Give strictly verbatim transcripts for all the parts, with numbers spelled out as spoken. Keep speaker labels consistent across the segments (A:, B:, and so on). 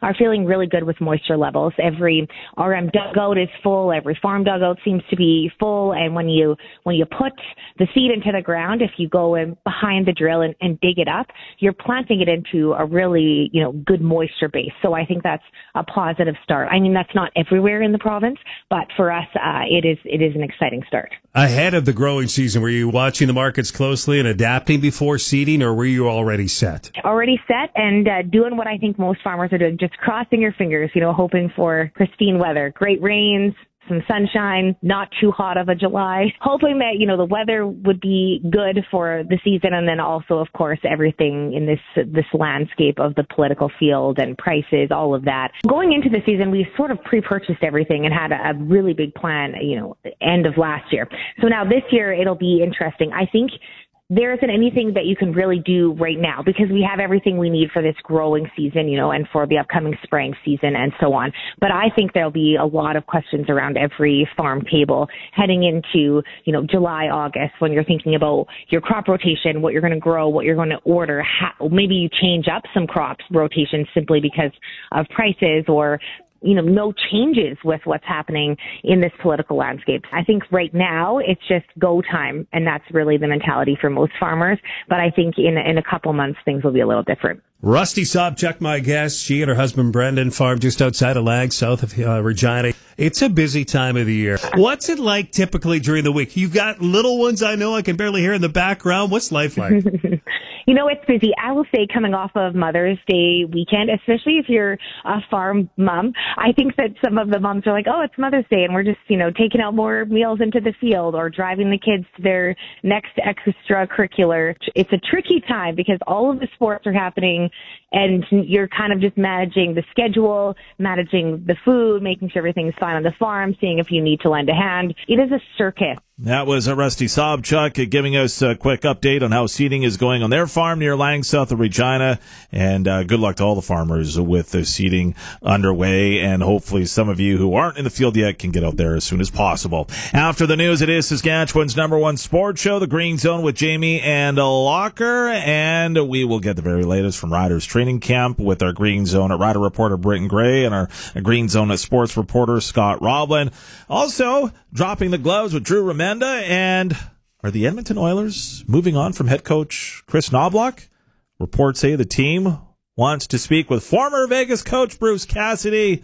A: are feeling really good with moisture levels. Every R M dugout is full. Every farm dugout seems to be full. And when you when you put the seed into the ground, if you go in behind the drill and, and dig it up, you're planting it into a really, you know, good moisture base. So I think that's a positive start. I mean, that's not everywhere in the province, but for us, uh, it is it is an exciting start.
B: Ahead of the growing season, were you watching the markets closely and adapting before seeding, or were you already set?
A: Already set and uh, doing what I think most farmers are doing, just crossing your fingers, you know, hoping for pristine weather, great rains, some sunshine, not too hot of a July, hoping that, you know, the weather would be good for the season. And then also, of course, everything in this, this landscape of the political field and prices, all of that. Going into the season, we sort of pre-purchased everything and had a, a really big plan, you know, end of last year. So now this year, it'll be interesting. I think there isn't anything that you can really do right now because we have everything we need for this growing season, you know, and for the upcoming spraying season and so on. But I think there'll be a lot of questions around every farm table heading into, you know, July, August, when you're thinking about your crop rotation, what you're going to grow, what you're going to order. How, maybe you change up some crops rotations simply because of prices or you know, no changes with what's happening in this political landscape. I think right now it's just go time, and that's really the mentality for most farmers. But I think in in a couple months things will be a little different.
B: Rusty Sobchuk, my guest. She and her husband Brendan farm just outside of Lag, south of uh, Regina. It's a busy time of the year. What's it like typically during the week? You've got little ones, I know I can barely hear in the background. What's life like?
A: You know, it's busy. I will say coming off of Mother's Day weekend, especially if you're a farm mom, I think that some of the moms are like, oh, it's Mother's Day and we're just, you know, taking out more meals into the field or driving the kids to their next extracurricular. It's a tricky time because all of the sports are happening and you're kind of just managing the schedule, managing the food, making sure everything's fine on the farm, seeing if you need to lend a hand. It is a circus.
C: That was Rusty Sobchuk giving us a quick update on how seeding is going on their farm near Lang, south of Regina. And uh, good luck to all the farmers with the seeding underway. And hopefully some of you who aren't in the field yet can get out there as soon as possible. After the news, it is Saskatchewan's number one sports show, The Green Zone with Jamie and Locker. And we will get the very latest from Riders Training Camp with our Green Zone at Rider reporter Britton Gray and our Green Zone at Sports reporter Scott Roblin. Also, dropping the gloves with Drew Remenda. And are the Edmonton Oilers moving on from head coach Chris Knobloch? Reports say the team wants to speak with former Vegas coach Bruce Cassidy.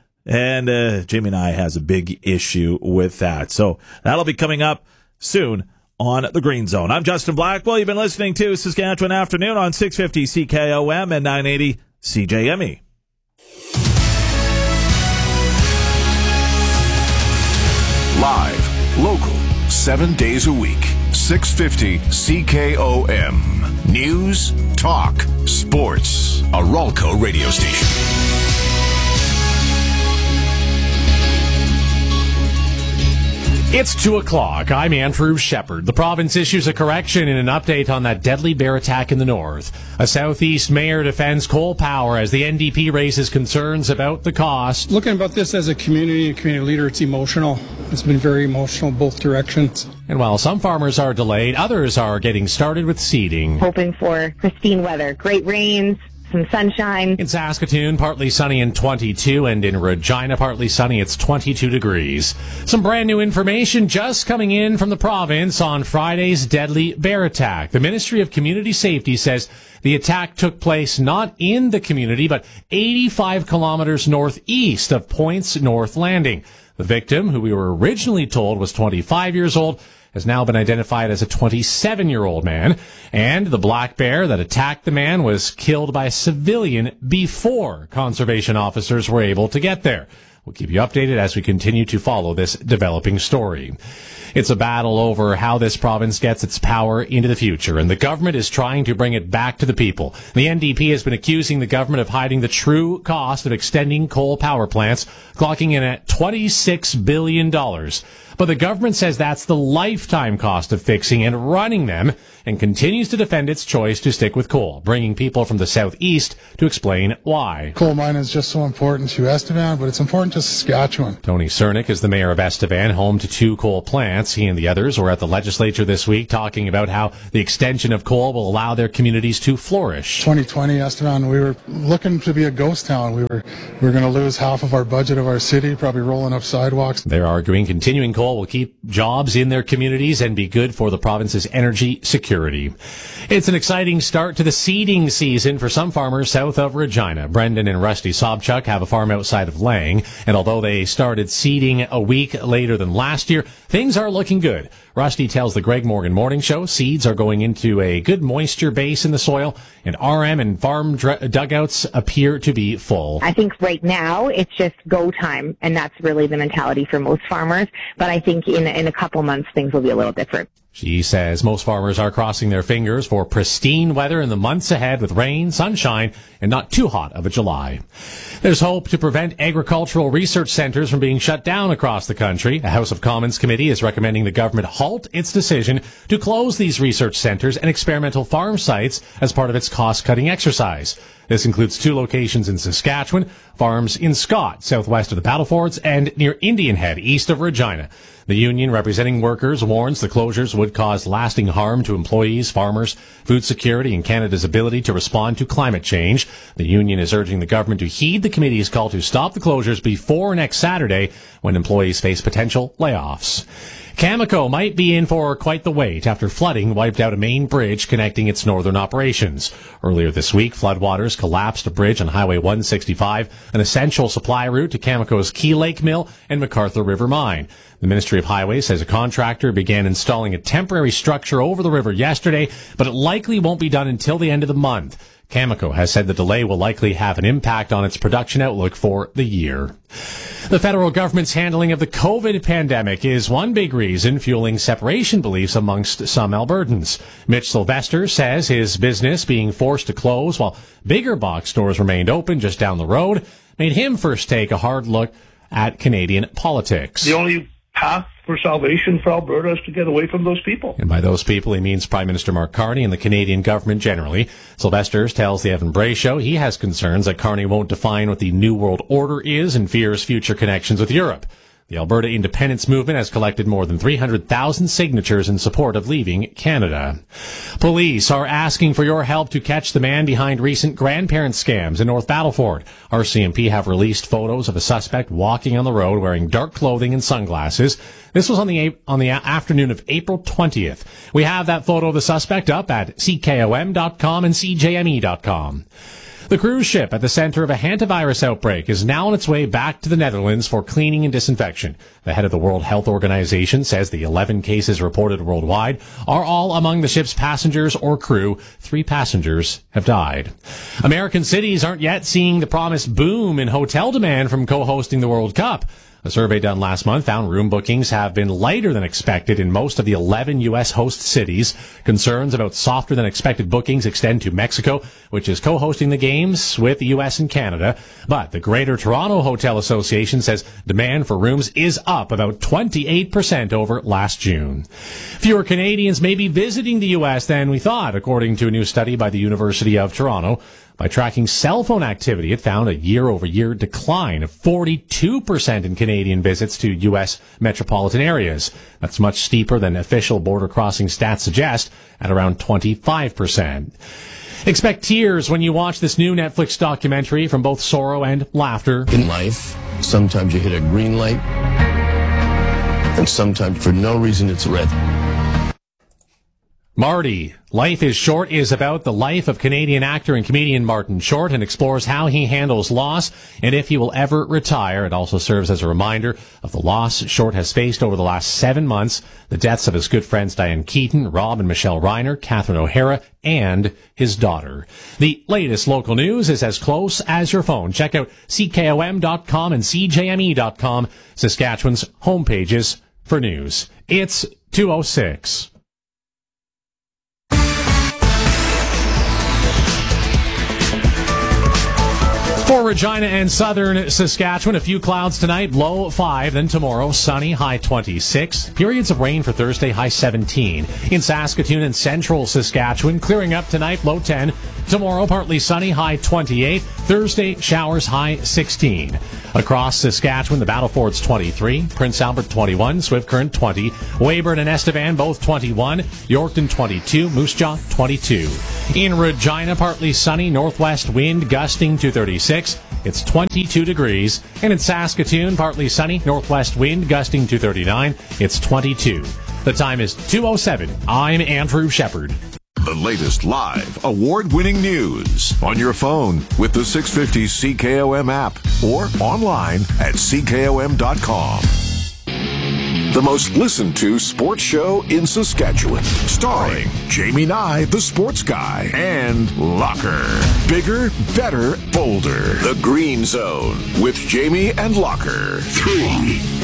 C: And uh, Jamie and I has a big issue with that. So that'll be coming up soon on The Green Zone. I'm Justin Blackwell. You've been listening to Saskatchewan Afternoon on six fifty C K O M and nine eighty C J M E.
D: Live, local, seven days a week, six fifty C K O M. News, talk, sports. A Ralco radio station.
E: It's two o'clock. I'm Andrew Shepard. The province issues a correction in an update on that deadly bear attack in the north. A southeast mayor defends coal power as the N D P raises concerns about the cost.
F: Looking about this as a community and community leader, it's emotional. It's been very emotional both directions.
E: And while some farmers are delayed, others are getting started with seeding.
A: Hoping for pristine weather, great rains, some sunshine.
E: In Saskatoon, partly sunny and twenty-two, and in Regina, partly sunny, it's twenty-two degrees. Some brand new information just coming in from the province on Friday's deadly bear attack. The Ministry of Community Safety says the attack took place not in the community, but eighty-five kilometers northeast of Point's North Landing. The victim, who we were originally told was twenty-five years old, has now been identified as a twenty-seven-year-old man. And the black bear that attacked the man was killed by a civilian before conservation officers were able to get there. We'll keep you updated as we continue to follow this developing story. It's a battle over how this province gets its power into the future, and the government is trying to bring it back to the people. The N D P has been accusing the government of hiding the true cost of extending coal power plants, clocking in at twenty-six billion dollars. but the government says that's the lifetime cost of fixing and running them, and continues to defend its choice to stick with coal, bringing people from the southeast to explain why.
F: Coal mining is just so important to Estevan, but it's important to Saskatchewan.
E: Tony Cernick is the mayor of Estevan, home to two coal plants. He and the others were at the legislature this week talking about how the extension of coal will allow their communities to flourish.
F: twenty twenty, Estevan, we were looking to be a ghost town. We were we were going to lose half of our budget of our city, probably rolling up sidewalks.
E: They're arguing continuing coal will keep jobs in their communities and be good for the province's energy security. It's an exciting start to the seeding season for some farmers south of Regina. Brendan and Rusty Sobchuk have a farm outside of Lang, and although they started seeding a week later than last year, things are looking good. Rusty tells the Greg Morgan Morning Show seeds are going into a good moisture base in the soil, and R M and farm dr- dugouts appear to be full.
A: I think right now it's just go time, and that's really the mentality for most farmers. But I think in, in a couple months things will be a little different.
E: She says most farmers are crossing their fingers for pristine weather in the months ahead with rain, sunshine, and not too hot of a July. There's hope to prevent agricultural research centers from being shut down across the country. A House of Commons committee is recommending the government halt its decision to close these research centers and experimental farm sites as part of its cost-cutting exercise. This includes two locations in Saskatchewan, farms in Scott, southwest of the Battlefords, and near Indian Head, east of Regina. The union representing workers warns the closures would cause lasting harm to employees, farmers, food security, and Canada's ability to respond to climate change. The union is urging the government to heed the committee's call to stop the closures before next Saturday, when employees face potential layoffs. Cameco might be in for quite the wait after flooding wiped out a main bridge connecting its northern operations. Earlier this week, floodwaters collapsed a bridge on Highway one sixty-five, an essential supply route to Cameco's Key Lake Mill and MacArthur River Mine. The Ministry of Highways says a contractor began installing a temporary structure over the river yesterday, but it likely won't be done until the end of the month. Cameco has said the delay will likely have an impact on its production outlook for the year. The federal government's handling of the COVID pandemic is one big reason fueling separation beliefs amongst some Albertans. Mitch Sylvester says his business being forced to close while bigger box stores remained open just down the road made him first take a hard look at Canadian politics.
G: The only path for salvation for Alberta is to get away from those people.
E: And by those people, he means Prime Minister Mark Carney and the Canadian government generally. Sylvester tells the Evan Bray Show he has concerns that Carney won't define what the New World Order is and fears future connections with Europe. The Alberta Independence Movement has collected more than three hundred thousand signatures in support of leaving Canada. Police are asking for your help to catch the man behind recent grandparent scams in North Battleford. R C M P have released photos of a suspect walking on the road wearing dark clothing and sunglasses. This was on the on the afternoon of April twentieth. We have that photo of the suspect up at C K O M dot com and C J M E dot com. The cruise ship at the center of a hantavirus outbreak is now on its way back to the Netherlands for cleaning and disinfection. The head of the World Health Organization says the eleven cases reported worldwide are all among the ship's passengers or crew. Three passengers have died. American cities aren't yet seeing the promised boom in hotel demand from co-hosting the World Cup. A survey done last month found room bookings have been lighter than expected in most of the eleven U S host cities. Concerns about softer than expected bookings extend to Mexico, which is co-hosting the games with the U S and Canada. But the Greater Toronto Hotel Association says demand for rooms is up about twenty-eight percent over last June. Fewer Canadians may be visiting the U S than we thought, according to a new study by the University of Toronto. By tracking cell phone activity, it found a year-over-year decline of forty-two percent in Canadian visits to U S metropolitan areas. That's much steeper than official border crossing stats suggest, at around twenty-five percent. Expect tears when you watch this new Netflix documentary from both sorrow and laughter.
H: In life, sometimes you hit a green light, and sometimes for no reason it's red.
E: Marty, Life is Short is about the life of Canadian actor and comedian Martin Short and explores how he handles loss and if he will ever retire. It also serves as a reminder of the loss Short has faced over the last seven months, the deaths of his good friends Diane Keaton, Rob and Michelle Reiner, Catherine O'Hara, and his daughter. The latest local news is as close as your phone. Check out C K O M dot com and C J M E dot com, Saskatchewan's homepages for news. It's two oh six. For Regina and southern Saskatchewan, a few clouds tonight, low five. Then tomorrow, sunny, high twenty-six. Periods of rain for Thursday, high seventeen. In Saskatoon and central Saskatchewan, clearing up tonight, low ten. Tomorrow, partly sunny, high twenty-eight. Thursday, showers, high sixteen. Across Saskatchewan, the Battlefords twenty-three, Prince Albert twenty-one, Swift Current twenty, Weyburn and Estevan both twenty-one, Yorkton twenty-two, Moose Jaw twenty-two. In Regina, partly sunny, northwest wind gusting to thirty-six. It's twenty-two degrees. And in Saskatoon, partly sunny, northwest wind gusting to thirty-nine. It's twenty-two. The time is two oh seven. I'm Andrew Shepard.
D: The latest live, award-winning news on your phone with the six fifty C K O M app or online at C K O M dot com. The most listened to sports show in Saskatchewan, starring Jamie Nye, the sports guy, and Locker. Bigger, better, bolder. The Green Zone with Jamie and Locker. Three.